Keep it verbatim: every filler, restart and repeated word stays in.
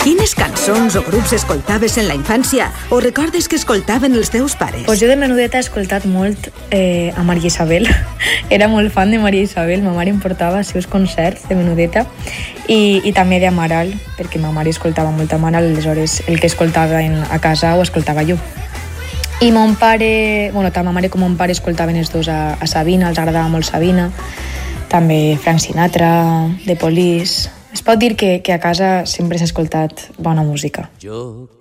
Quines cançons o grups escoltaves en la infància o recordes que escoltaven els teus pares? Pues jo de menudeta he escoltat molt eh, a Maria Isabel. Era molt fan de Maria Isabel. Ma mare em portava als seus concerts de menudeta i, i també d'Amaral, perquè ma mare escoltava molt Amaral, aleshores el que escoltava en, a casa ho escoltava jo. I mon pare, bueno, tant ma mare com mon pare escoltaven els dos a, a Sabina, els agradava molt Sabina, també Frank Sinatra, The Police. Es pot dir que, que a casa sempre s'ha escoltat bona música. Yo